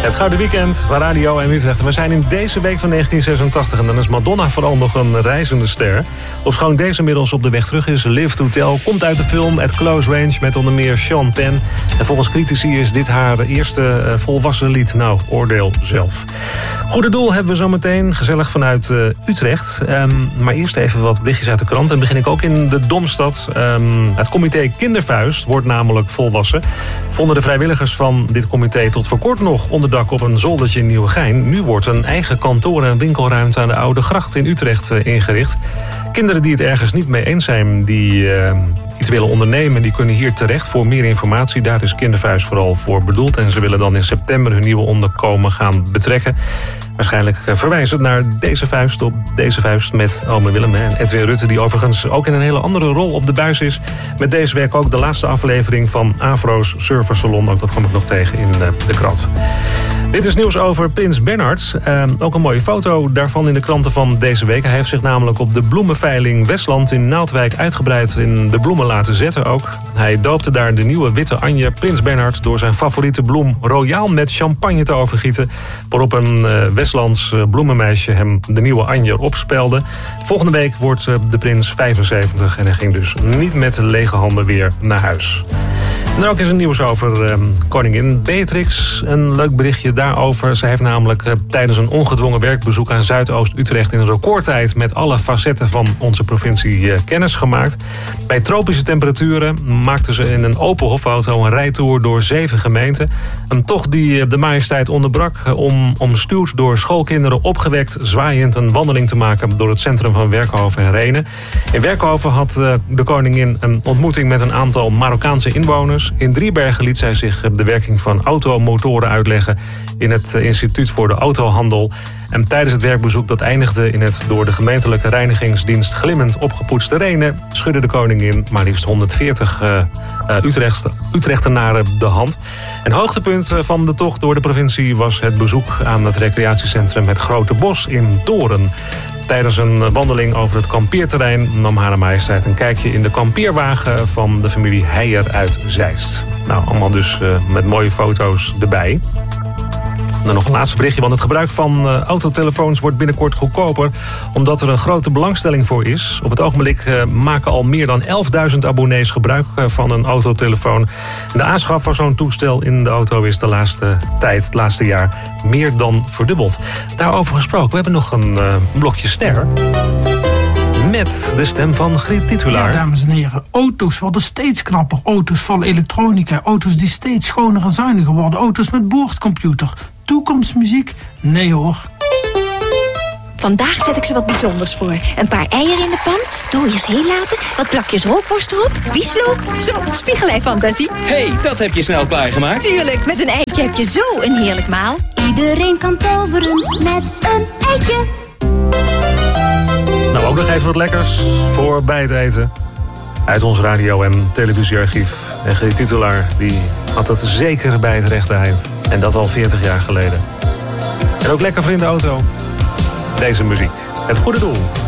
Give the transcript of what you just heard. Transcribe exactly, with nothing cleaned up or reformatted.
Het Gouden Weekend, waar Radio en Utrecht. We zijn in deze week van negentien zesentachtig en dan is Madonna vooral nog een reizende ster. Ofschoon deze middels op de weg terug is. Live to Tell komt uit de film At Close Range met onder meer Sean Penn. En volgens critici is dit haar eerste volwassen lied. Nou, oordeel zelf. Goede doel hebben we zo meteen, gezellig vanuit uh, Utrecht. Um, maar eerst even wat berichtjes uit de krant. En begin ik ook in de Domstad. Um, het comité Kindervuist wordt namelijk volwassen. Vonden de vrijwilligers van dit comité tot voor kort nog onderdak op een zoldertje in Nieuwegein. Nu wordt een eigen kantoor en winkelruimte aan de Oude Gracht in Utrecht uh, ingericht. Kinderen die het ergens niet mee eens zijn, die uh, iets willen ondernemen, die kunnen hier terecht voor meer informatie. Daar is Kindervuist vooral voor bedoeld. En ze willen dan in september hun nieuwe onderkomen gaan betrekken. Waarschijnlijk verwijzend naar Deze Vuist op Deze Vuist met Ome Willem en Edwin Rutte, die overigens ook in een hele andere rol op de buis is. Met deze week ook de laatste aflevering van Afro's Surfer Salon. Ook dat kwam ik nog tegen in de krant. Dit is nieuws over Prins Bernhard. Uh, ook een mooie foto daarvan in de kranten van deze week. Hij heeft zich namelijk op de bloemenveiling Westland in Naaldwijk uitgebreid in de bloemen laten zetten ook. Hij doopte daar de nieuwe witte anje Prins Bernhard door zijn favoriete bloem royaal met champagne te overgieten, waarop een uh, Westlands uh, bloemenmeisje hem de nieuwe anje opspelde. Volgende week wordt uh, de prins vijfenzeventig en hij ging dus niet met lege handen weer naar huis. En er ook is een nieuws over uh, koningin Beatrix. Een leuk berichtje daarover. Zij heeft namelijk uh, tijdens een ongedwongen werkbezoek aan Zuidoost-Utrecht in recordtijd met alle facetten van onze provincie uh, kennis gemaakt. Bij tropische temperaturen maakte ze in een open hofauto een rijtour door zeven gemeenten. Een tocht die uh, de majesteit onderbrak uh, om omstuwd door schoolkinderen opgewekt zwaaiend een wandeling te maken door het centrum van Werkhoven en Rhenen. In Werkhoven had uh, de koningin een ontmoeting met een aantal Marokkaanse inwoners. In Driebergen liet zij zich de werking van automotoren uitleggen in het Instituut voor de Autohandel. En tijdens het werkbezoek dat eindigde in het door de gemeentelijke reinigingsdienst glimmend opgepoetste Rhenen schudde de koningin maar liefst honderdveertig uh, uh, Utrecht, Utrechtenaren de hand. Een hoogtepunt van de tocht door de provincie was het bezoek aan het recreatiecentrum Het Grote Bos in Doorn. Tijdens een wandeling over het kampeerterrein nam Hare Majesteit een kijkje in de kampeerwagen van de familie Heijer uit Zeist. Nou, allemaal dus uh, met mooie foto's erbij. Dan nog een laatste berichtje, want het gebruik van uh, autotelefoons wordt binnenkort goedkoper, omdat er een grote belangstelling voor is. Op het ogenblik uh, maken al meer dan elfduizend abonnees gebruik uh, van een autotelefoon. En de aanschaf van zo'n toestel in de auto is de laatste tijd, het laatste jaar, meer dan verdubbeld. Daarover gesproken, we hebben nog een uh, blokje ster. Met de stem van Griet Titulaar. Ja, dames en heren. Auto's worden steeds knapper. Auto's vol elektronica. Auto's die steeds schoner en zuiniger worden. Auto's met boordcomputer. Toekomstmuziek? Nee hoor. Vandaag zet ik ze wat bijzonders voor. Een paar eieren in de pan, dooiers heel laten, wat plakjes rookworst erop, bieslook. Zo, spiegelei-fantasie. Hé, hey, dat heb je snel klaargemaakt. Tuurlijk, met een eitje heb je zo een heerlijk maal. Iedereen kan toveren met een eitje. Nou, ook nog even wat lekkers voor bij het eten. Uit ons radio- en televisiearchief. En Griet Titulaar, die had het zeker bij het rechte eind. En dat al veertig jaar geleden. En ook lekker voor in de auto. Deze muziek. Het goede doel.